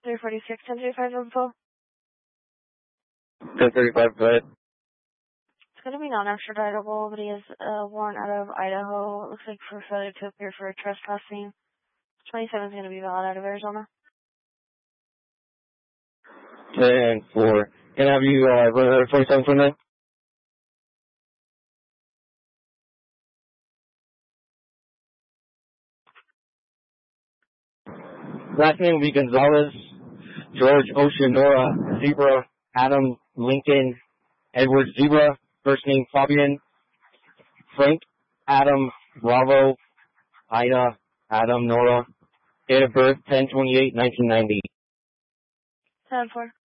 346, 1035 info. 1035, go ahead. It's going to be non-extraditable, but he is a warrant out of Idaho. It looks like for failure to appear for a trespassing. 27 is going to be valid out of Arizona. 10-4. Can I have you run another 47 from there? Last name will be Gonzalez, George, Ocean, Nora, Zebra, Adam, Lincoln, Edward, Zebra. First name Fabian, Frank, Adam, Bravo, Ida, Adam, Nora. Date of birth 10/28/1990. 10-4.